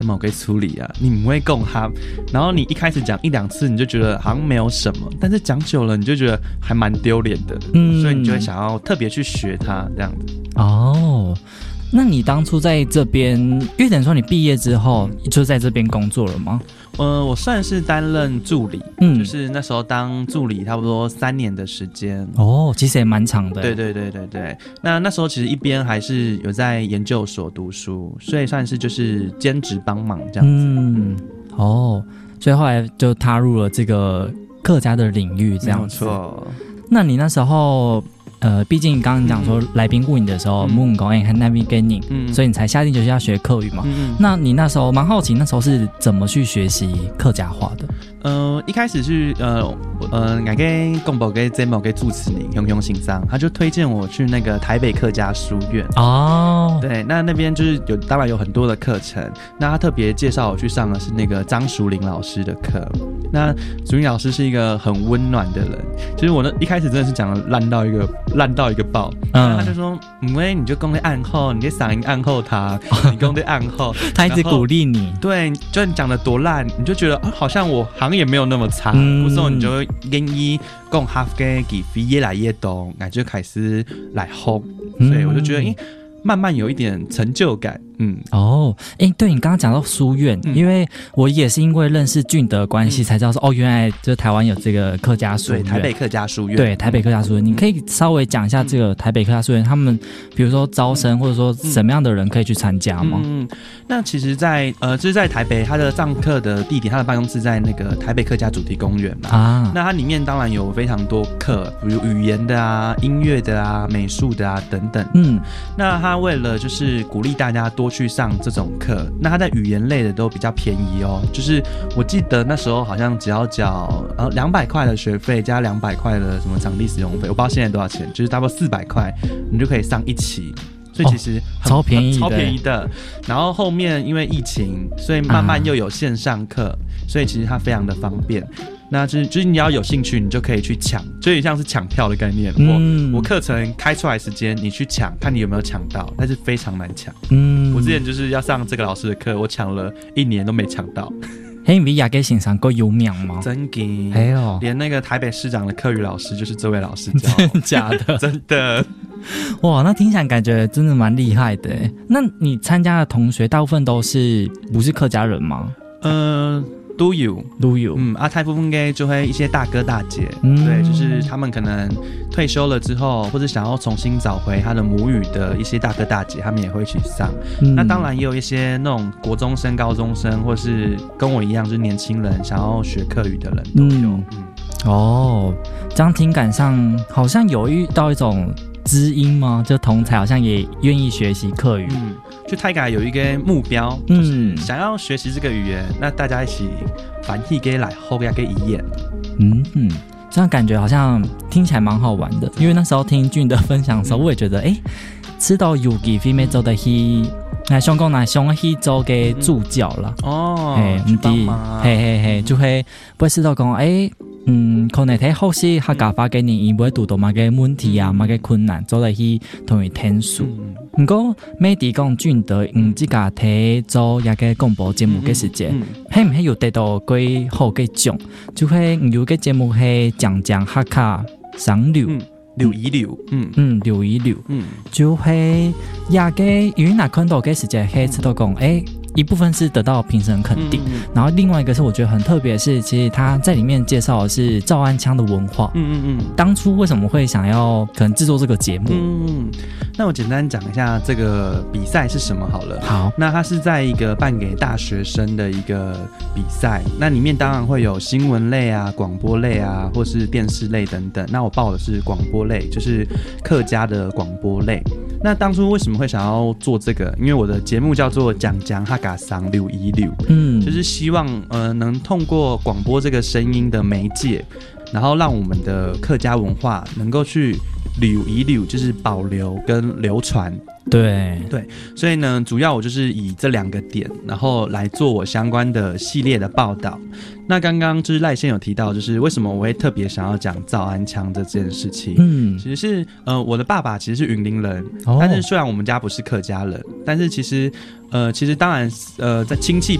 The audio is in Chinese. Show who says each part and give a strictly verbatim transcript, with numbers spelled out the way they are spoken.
Speaker 1: 某个处理啊，你不会共哈，然后你一开始讲一两次，你就觉得好像没有什么，但是讲久了，你就觉得还蛮丢脸的，嗯，所以你就会想要特别去学它这样子。
Speaker 2: 哦，那你当初在这边，因为等于说你毕业之后就在这边工作了吗？
Speaker 1: 呃，我算是担任助理，嗯，就是那时候当助理差不多三年的时间。
Speaker 2: 哦，其实也蛮长的。
Speaker 1: 对对对对对。那那时候其实一边还是有在研究所读书，所以算是就是兼职帮忙这样子。嗯，
Speaker 2: 哦，所以后来就踏入了这个客家的领域，这样子。没错。那你那时候？呃，毕竟刚刚讲说来宾问你的时候，木木讲哎，很难给你，所以你才下定决心要学客语嘛。嗯、那你那时候蛮好奇，那时候是怎么去学习客家话的？
Speaker 1: 呃，一开始是呃呃，我跟公宝跟 Zemo 跟主持人熊熊行商，他就推荐我去那个台北客家书院哦。对，那那边就是有，当然有很多的课程。那他特别介绍我去上的是那个张淑玲老师的课。那淑玲老师是一个很温暖的人，其实我那一开始真的是讲的烂到一个烂到一个爆。嗯，他就说，因为你就讲在暗后，你在嗓音暗后他，你讲在暗后，
Speaker 2: 他一直鼓励你。
Speaker 1: 对，就你讲的多烂，你就觉得啊，好像我好像也没有那么差。嗯，不是，你就愿意讲哈嘅技术越来越多，那就开始来吼。所以我就觉得，诶、欸，慢慢有一点成就感。嗯，
Speaker 2: 哦，哎、欸，对你刚刚讲到书院、嗯，因为我也是因为认识俊德的关系、嗯、才知道说，哦，原来就是台湾有这个客家书院，
Speaker 1: 对，台北客家书院，
Speaker 2: 对，台北客家书院、嗯，你可以稍微讲一下这个台北客家书院，他们比如说招生、嗯、或者说什么样的人可以去参加吗？
Speaker 1: 嗯，那其实在，在呃，就是在台北，他的上课的地点，他的办公室在那个台北客家主题公园嘛。啊，那它里面当然有非常多课，比如语言的啊、音乐的啊、美术的啊等等。嗯，那他为了就是鼓励大家多去上这种课，那他在语言类的都比较便宜哦，就是我记得那时候好像只要缴呃两百块的学费加两百块的什么场地使用费，我不知道现在多少钱，就是差不多四百块，你就可以上一期。所以其实、
Speaker 2: 哦、超便宜的，
Speaker 1: 超便宜的。然后后面因为疫情，所以慢慢又有线上课、啊，所以其实它非常的方便。那就是就是你要有兴趣，你就可以去抢，就有点像是抢票的概念。嗯、我我课程开出来时间，你去抢，看你有没有抢到，但是非常难抢。嗯，我之前就是要上这个老师的课，我抢了一年都没抢到。
Speaker 2: 嘿，你亚给欣赏够有名吗？
Speaker 1: 真的，哎呦，连那个台北市长的客语老师就是这位老师教，
Speaker 2: 真的假的？
Speaker 1: 真的。
Speaker 2: 哇，那听起来感觉真的蛮厉害的。那你参加的同学大部分都是不是客家人吗？
Speaker 1: 呃，都有，
Speaker 2: 都有。
Speaker 1: 嗯，啊，大部分应该就会一些大哥大姐，嗯、对，就是他们可能退休了之后，或者想要重新找回他的母语的一些大哥大姐，他们也会一起上。嗯、那当然也有一些那种国中生、高中生，或是跟我一样就是年轻人想要学客语的人都有。嗯，嗯
Speaker 2: 哦，这样听感上好像有遇到一种知音吗？就同才好像也愿意学习客语。嗯，
Speaker 1: 就泰嘎有一个目标，就是想要学习这个语言，嗯、那大家一起反义给来后给给一眼。
Speaker 2: 嗯嗯，这样感觉好像听起来蛮好玩的。因为那时候听俊的分享的时候，嗯、我也觉得，哎，知道有机会要做的去。那香港那想去做个助教啦，哦，嘿，唔知，嘿嘿嘿，就会不会知道讲，诶，嗯，可能睇好些客家话嘅人，伊唔會遇到乜嘅問題啊，乜嘅困難，做嚟去同伊聽數。不過每啲講俊德，嗯，自家睇做一個廣播節目嘅時間，係唔係有得到幾好嘅獎？就係有個節目係講講客家上流。
Speaker 1: 留一留，嗯
Speaker 2: 嗯，留一留，嗯，就會也給，因為那看到嘅時間係知道講，誒。一部分是得到評審肯定、嗯嗯，然後另外一個是我覺得很特別的是，其實他在裡面介紹的是趙安腔的文化。嗯嗯嗯。當初為什麼會想要可能製作這個節目？嗯，
Speaker 1: 那我簡單講一下這個比賽是什麼好了。
Speaker 2: 好，
Speaker 1: 那它是在一個辦給大學生的一個比賽，那裡面當然會有新聞類啊、廣播類啊，或是電視類等等。那我報的是廣播類，就是客家的廣播類。那當初為什麼會想要做這個？因為我的節目叫做講講客家商六一六，嗯，就是希望呃能透過廣播這個聲音的媒介， 然后让我们的客家文化能够去留遗留，就是保留跟流传。
Speaker 2: 对
Speaker 1: 对，所以呢，主要我就是以这两个点，然后来做我相关的系列的报道。那刚刚就是赖先有提到，就是为什么我会特别想要讲造安腔的这件事情。嗯，其实是呃，我的爸爸其实是云林人，哦、但是虽然我们家不是客家人，但是其实呃，其实当然呃，在亲戚